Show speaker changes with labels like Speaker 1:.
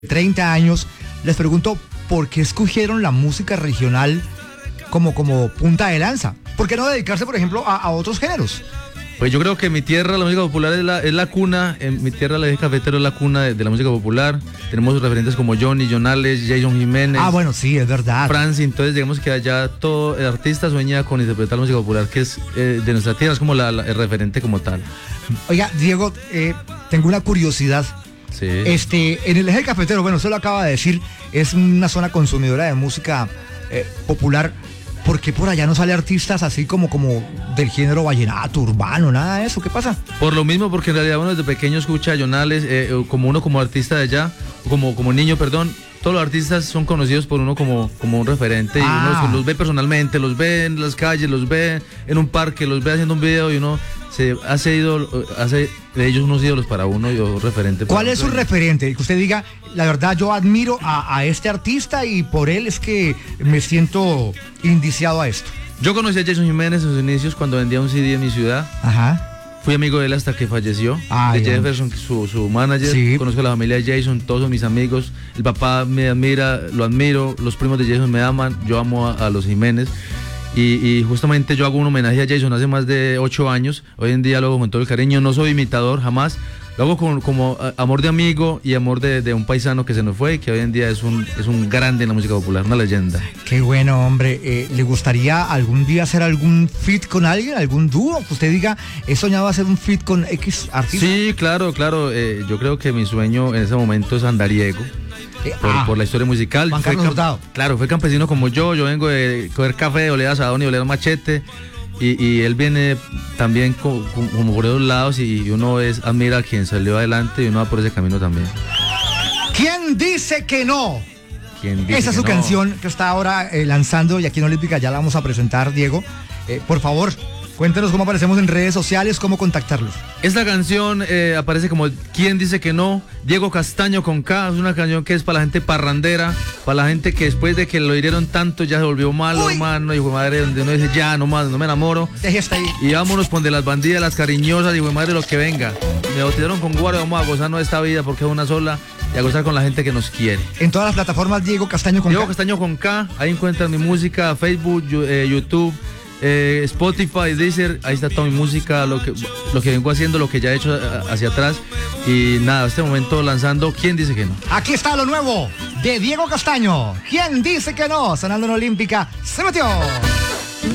Speaker 1: 30 años, les pregunto por qué escogieron la música regional como punta de lanza. ¿Por qué no dedicarse, por ejemplo, a otros géneros?
Speaker 2: Pues yo creo que en mi tierra la música popular es la cuna, en mi tierra la Eje Cafetero es la cuna de la música popular. Tenemos referentes como Johnny, Jonales, Jason Jiménez.
Speaker 1: Ah, bueno, sí, es verdad.
Speaker 2: Franci, entonces digamos que allá todo el artista sueña con interpretar la música popular que es de nuestra tierra, es como el referente como tal.
Speaker 1: Oiga, Diego, tengo una curiosidad.
Speaker 2: Sí.
Speaker 1: En el Eje Cafetero, bueno, usted lo acaba de decir, es una zona consumidora de música popular. ¿Por qué por allá no sale artistas así como del género vallenato, urbano, nada de eso? ¿Qué pasa?
Speaker 2: Por lo mismo, porque en realidad uno desde pequeño escucha a Jonales, como artista de allá, como niño, perdón. Todos los artistas son conocidos por uno como un referente y uno los ve personalmente, los ve en las calles, los ve en un parque, los ve haciendo un video y uno hace de ellos unos ídolos para uno y un referente.
Speaker 1: ¿Cuál es su referente? Que usted diga, la verdad yo admiro a este artista y por él es que me siento indiciado a esto.
Speaker 2: Yo conocí a Jason Jiménez en sus inicios cuando vendía un CD en mi ciudad.
Speaker 1: Ajá.
Speaker 2: Fui amigo de él hasta que falleció, de Jefferson, su manager. Sí. Conozco a la familia de Jason, todos son mis amigos. El papá me admira, lo admiro, los primos de Jason me aman, yo amo a los Jiménez. Y justamente yo hago un homenaje a Jason hace más de 8 años. Hoy en día lo hago con todo el cariño, no soy imitador jamás. Lo hago como amor de amigo y amor de un paisano que se nos fue y que hoy en día es un grande en la música popular, una leyenda.
Speaker 1: Qué bueno, hombre. ¿Le gustaría algún día hacer algún feat con alguien, algún dúo? Que usted diga, he soñado hacer un feat con X artista.
Speaker 2: Sí, claro. Yo creo que mi sueño en ese momento es Andariego. Por la historia musical. Claro, fue campesino como yo vengo de coger café, de oler asadón y oler machete. Y él viene también como por esos lados y uno admira a quien salió adelante y uno va por ese camino también.
Speaker 1: ¿Quién dice que no? Esa es su canción que está ahora lanzando y aquí en Olímpica ya la vamos a presentar, Diego. Por favor, cuéntenos cómo aparecemos en redes sociales, cómo contactarlos.
Speaker 2: Esta canción aparece como ¿Quién dice que no? Diego Castaño con K, es una canción que es para la gente parrandera, para la gente que después de que lo hirieron tanto ya se volvió malo, hermano, hijo de madre, donde uno dice ya, no más, no me enamoro.
Speaker 1: Deje hasta ahí.
Speaker 2: Y vámonos con de las bandidas, las cariñosas, hijo de madre, lo que venga. Me bautizaron con guaro, vamos a gozarnos de esta vida porque es una sola y a gozar con la gente que nos quiere.
Speaker 1: En todas las plataformas Diego Castaño con K.
Speaker 2: Diego Castaño con K, ahí encuentran mi música, Facebook, YouTube. Spotify, Deezer, ahí está toda mi música, lo que vengo haciendo, lo que ya he hecho hacia atrás y nada, este momento lanzando ¿Quién dice que no?
Speaker 1: Aquí está lo nuevo de Diego Castaño, ¿Quién dice que no? Sonando en Olímpica, se metió.